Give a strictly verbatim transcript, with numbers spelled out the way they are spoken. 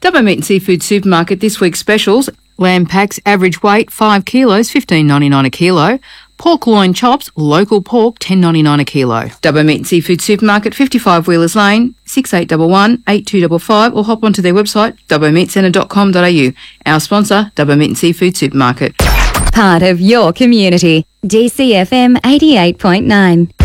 Dubbo Meat and Seafood Supermarket this week's specials. Lamb packs, average weight five kilos, fifteen ninety-nine a kilo. Pork loin chops, local pork, ten ninety-nine a kilo. Dubbo Meat and Seafood Supermarket, fifty-five Wheelers Lane, six eight one one, eight two five five, or hop onto their website, dubbo meat centre dot com dot a u. Our sponsor, Dubbo Meat and Seafood Supermarket. Part of your community. D C F M eighty-eight point nine.